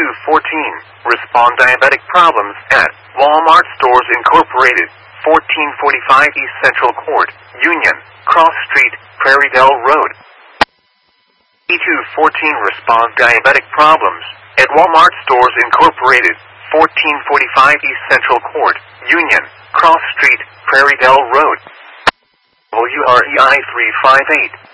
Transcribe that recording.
E214, respond diabetic problems at Walmart Stores Incorporated, 1445 East Central Court, Union, Cross Street, Prairie Dell Road. E214, respond diabetic problems at Walmart Stores Incorporated, 1445 East Central Court, Union, Cross Street, Prairie Dell Road. WREI 358.